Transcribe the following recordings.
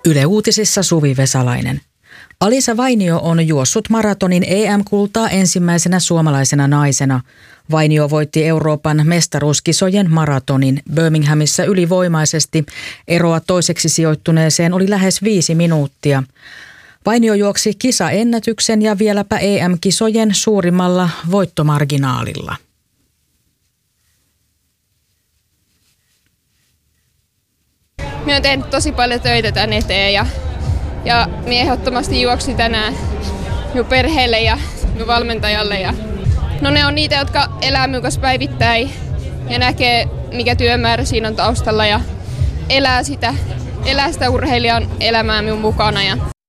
Yle Uutisissa Suvi Vesalainen. Alisa Vainio on juossut maratonin EM-kultaa ensimmäisenä suomalaisena naisena. Vainio voitti Euroopan mestaruuskisojen maratonin Birminghamissa ylivoimaisesti. Eroa toiseksi sijoittuneeseen oli lähes 5 minuuttia. Vainio juoksi kisaennätyksen ja vieläpä EM-kisojen suurimmalla voittomarginaalilla. Minä olen tehnyt tosi paljon töitä tän eteen ja minä ehdottomasti juoksin tänään minun perheelle ja minun valmentajalle. No ne on niitä, jotka elää minun kanssa päivittäin ja näkee, mikä työmäärä siinä on taustalla ja elää sitä urheilijan elämää minun mukana.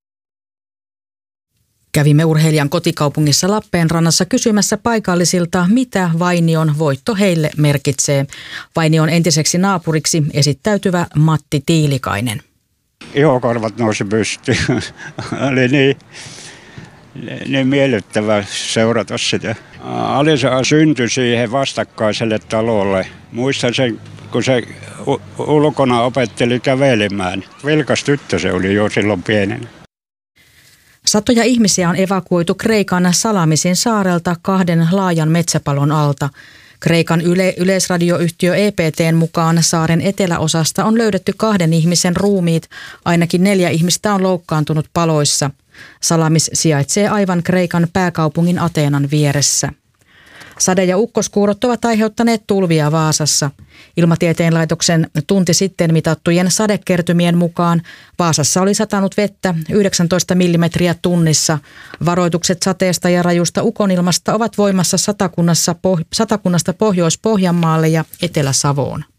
Kävimme urheilijan kotikaupungissa Lappeenrannassa kysymässä paikallisilta, mitä Vainion voitto heille merkitsee. Vainion entiseksi naapuriksi esittäytyvä Matti Tiilikainen. Ihokorvat nousi pystyyn. Oli niin miellyttävä seurata sitä. Alisa syntyi siihen vastakkaiselle talolle. Muistan sen, kun se ulkona opetteli kävelemään. Vilkas tyttö se oli jo silloin pienenä. Satoja ihmisiä on evakuoitu Kreikan Salamisin saarelta 2 laajan metsäpalon alta. Kreikan yleisradioyhtiö EPT:n mukaan saaren eteläosasta on löydetty 2 ihmisen ruumiit. Ainakin 4 ihmistä on loukkaantunut paloissa. Salamis sijaitsee aivan Kreikan pääkaupungin Ateenan vieressä. Sade- ja ukkoskuurot ovat aiheuttaneet tulvia Vaasassa. Ilmatieteen laitoksen tunti sitten mitattujen sadekertymien mukaan Vaasassa oli satanut vettä 19 millimetriä tunnissa. Varoitukset sateesta ja rajusta ukonilmasta ovat voimassa Satakunnasta Pohjois-Pohjanmaalle ja Etelä-Savoon.